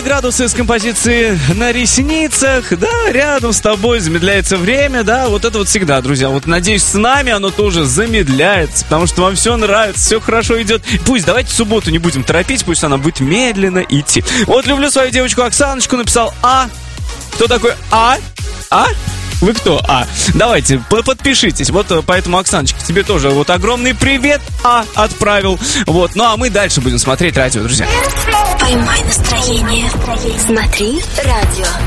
градусы с композиции «На ресницах», да, рядом с тобой замедляется время, да, вот это вот всегда, друзья. Вот надеюсь, с нами оно тоже замедляется, потому что вам все нравится, все хорошо идет. Пусть давайте в субботу не будем торопить, пусть она будет медленно идти. Вот люблю свою девочку Оксаночку, написал А. Кто такой А? А? Вы кто? А. Давайте, подпишитесь. Вот поэтому, Оксаночка, тебе тоже вот огромный привет А отправил. Вот, ну а мы дальше будем смотреть радио, друзья. Поймай настроение. Смотри радио.